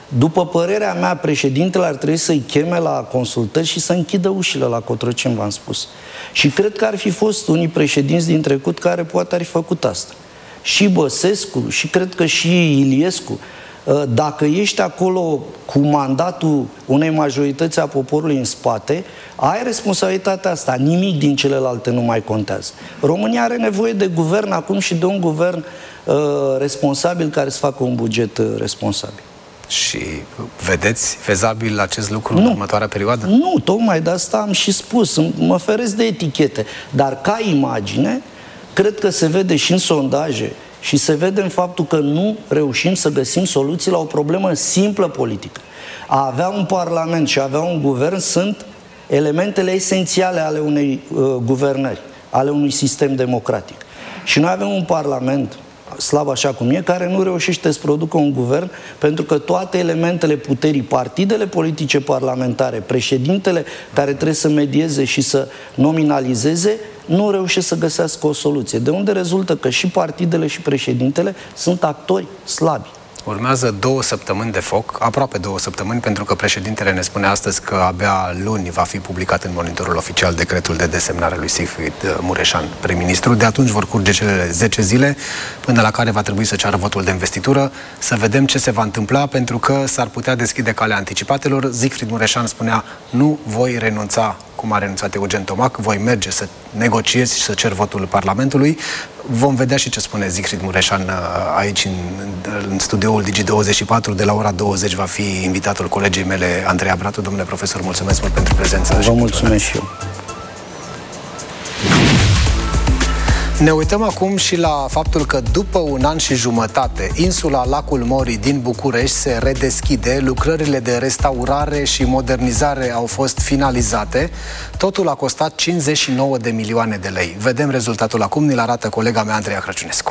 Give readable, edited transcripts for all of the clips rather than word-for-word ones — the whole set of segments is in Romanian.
După părerea mea, președintele ar trebui să-i cheme la consultări și să închidă ușile la Cotroceni, v-am spus. Și cred că ar fi fost unii președinți din trecut care poate ar fi făcut asta. Și Băsescu, și cred că și Iliescu. Dacă ești acolo cu mandatul unei majorități a poporului în spate, ai responsabilitatea asta. Nimic din celelalte nu mai contează. România are nevoie de guvern acum și de un guvern responsabil care să facă un buget responsabil. Și vedeți fezabil acest lucru în următoarea perioadă? Nu, tocmai de asta am și spus. Mă feresc de etichete. Dar ca imagine, cred că se vede și în sondaje și se vede în faptul că nu reușim să găsim soluții la o problemă simplă politică. A avea un parlament și a avea un guvern sunt elementele esențiale ale unei guvernări, ale unui sistem democratic. Și noi avem un parlament slab așa cum e, care nu reușește să producă un guvern, pentru că toate elementele puterii, partidele politice parlamentare, președintele care trebuie să medieze și să nominalizeze, nu reușesc să găsească o soluție. De unde rezultă că și partidele și președintele sunt actori slabi. Urmează 2 săptămâni de foc, aproape 2 săptămâni, pentru că președintele ne spune astăzi că abia luni va fi publicat în monitorul oficial decretul de desemnare lui Sigfrid Mureșan, prim-ministru. De atunci vor curge cele 10 zile, până la care va trebui să ceară votul de investitură. Să vedem ce se va întâmpla, pentru că s-ar putea deschide calea anticipatelor. Sigfrid Mureșan spunea: nu voi renunța cum a renunțat Eugen Tomac, voi merge să negociez și să cer votul Parlamentului. Vom vedea și ce spune Sigfrid Mureșan aici în studioul Digi24. De la ora 20 va fi invitatul colegii mele, Andreea Bratu. Domnule profesor, mulțumesc mult pentru prezență. Vă mulțumesc și eu. Ne uităm acum și la faptul că după 1 an și jumătate, insula Lacul Morii din București se redeschide, lucrările de restaurare și modernizare au fost finalizate. Totul a costat 59 de milioane de lei. Vedem rezultatul acum, ni-l arată colega mea, Andreea Crăciunescu.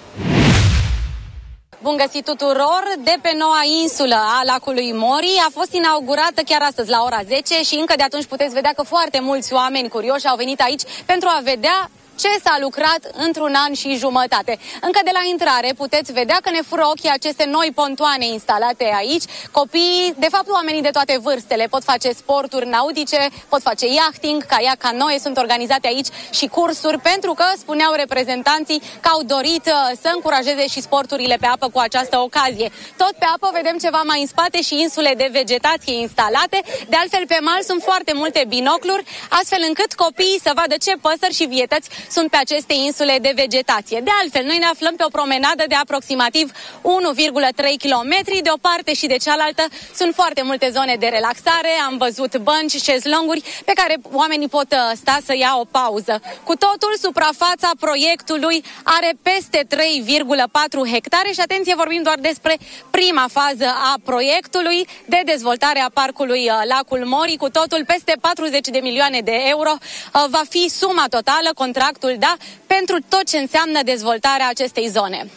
Bun găsit tuturor! De pe noua insulă a Lacului Morii a fost inaugurată chiar astăzi la ora 10 și încă de atunci puteți vedea că foarte mulți oameni curioși au venit aici pentru a vedea ce s-a lucrat într-un an și jumătate. Încă de la intrare puteți vedea că ne fură ochii aceste noi pontoane instalate aici. Copiii, de fapt oamenii de toate vârstele, pot face sporturi nautice, pot face yachting, caiac, canoe, sunt organizate aici și cursuri, pentru că spuneau reprezentanții că au dorit să încurajeze și sporturile pe apă cu această ocazie. Tot pe apă vedem ceva mai în spate și insule de vegetație instalate. De altfel, pe mal sunt foarte multe binocluri, astfel încât copiii să vadă ce păsări și vietăți sunt pe aceste insule de vegetație. De altfel, noi ne aflăm pe o promenadă de aproximativ 1,3 km. De o parte și de cealaltă sunt foarte multe zone de relaxare. Am văzut bănci, șezlonguri pe care oamenii pot sta să ia o pauză. Cu totul, suprafața proiectului are peste 3,4 hectare și, atenție, vorbim doar despre prima fază a proiectului de dezvoltare a parcului Lacul Morii. Cu totul, peste 40 de milioane de euro va fi suma totală, contractul, da, pentru tot ce înseamnă dezvoltarea acestei zone.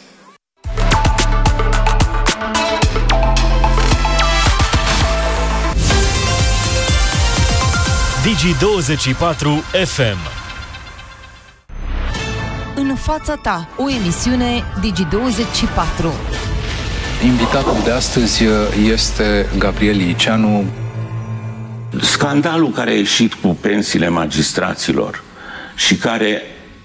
Digi24 FM. În fața ta, o emisiune Digi24. Invitatul de astăzi este Gabriel Liceanu. Scandalul care a ieșit cu pensiile magistraților și care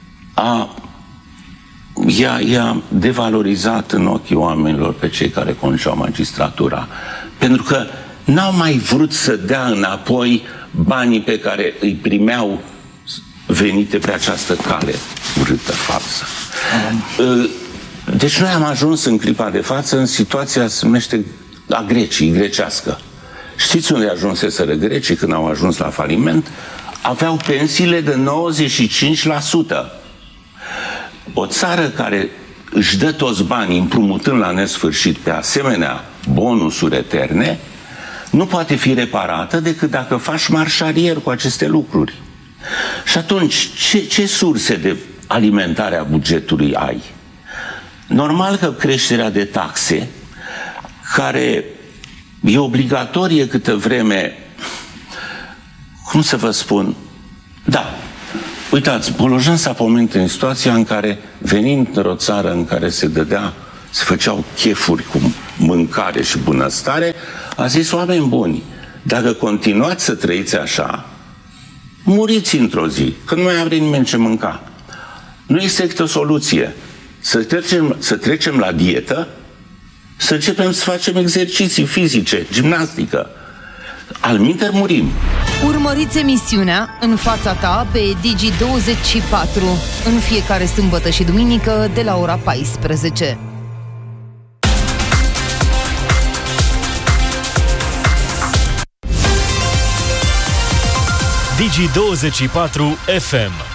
i-a devalorizat în ochii oamenilor pe cei care conduceau magistratura, pentru că n-au mai vrut să dea înapoi banii pe care îi primeau venite pe această cale urâtă, falsă. Deci noi am ajuns în clipa de față în situația se numește a Greciei, grecească. Știți unde ajunseseră grecii când au ajuns la faliment? Aveau pensiile de 95%. O țară care își dă toți banii împrumutând la nesfârșit pe asemenea bonusuri eterne, nu poate fi reparată decât dacă faci marșarier cu aceste lucruri. Și atunci, ce surse de alimentare a bugetului ai? Normal că creșterea de taxe, care e obligatorie câtă vreme, cum să vă spun, da, uitați, Bolojan s-a pomenit în situația în care, venind într-o țară în care se dădea se făceau chefuri cu mâncare și bunăstare, a zis: oameni buni, dacă continuați să trăiți așa, muriți într-o zi, că nu mai are nimeni ce mânca. Nu este o soluție. Să trecem la dietă, să începem să facem exerciții fizice, gimnastică. Alminteri murim. Urmăriți emisiunea În fața ta pe Digi24 în fiecare sâmbătă și duminică de la ora 14. Digi24 FM.